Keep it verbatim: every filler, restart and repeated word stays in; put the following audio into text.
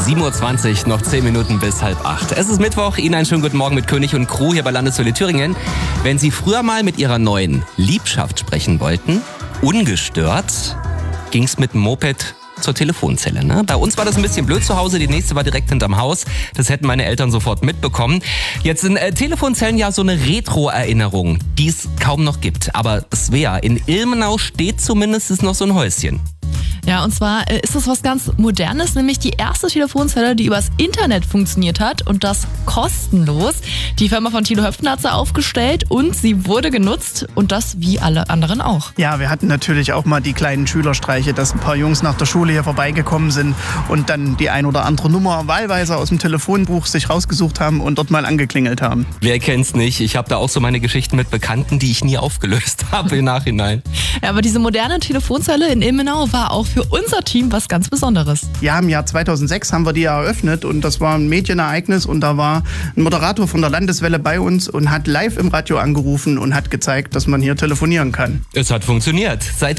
sieben Uhr zwanzig, noch zehn Minuten bis halb acht. Es ist Mittwoch, Ihnen einen schönen guten Morgen mit König und Crew hier bei Landeshöhle Thüringen. Wenn Sie früher mal mit Ihrer neuen Liebschaft sprechen wollten, ungestört, ging's mit dem Moped zur Telefonzelle. Ne? Bei uns war das ein bisschen blöd zu Hause, die nächste war direkt hinterm Haus. Das hätten meine Eltern sofort mitbekommen. Jetzt sind äh, Telefonzellen ja so eine Retro-Erinnerung, die es kaum noch gibt. Aber Svea, in Ilmenau steht zumindest noch so ein Häuschen. Ja, und zwar ist das was ganz Modernes, nämlich die erste Telefonzelle, die übers Internet funktioniert hat und das kostenlos. Die Firma von Thilo Höpfner hat sie aufgestellt und sie wurde genutzt und das wie alle anderen auch. Ja, wir hatten natürlich auch mal die kleinen Schülerstreiche, dass ein paar Jungs nach der Schule hier vorbeigekommen sind und dann die ein oder andere Nummer wahlweise aus dem Telefonbuch sich rausgesucht haben und dort mal angeklingelt haben. Wer kennt's nicht? Ich habe da auch so meine Geschichten mit Bekannten, die ich nie aufgelöst habe im Nachhinein. Ja, aber diese moderne Telefonzelle in Ilmenau war auch für unser Team was ganz Besonderes. Ja, im Jahr zweitausendsechs haben wir die eröffnet und das war ein Medienereignis und da war ein Moderator von der Landeswelle bei uns und hat live im Radio angerufen und hat gezeigt, dass man hier telefonieren kann. Es hat funktioniert. Seit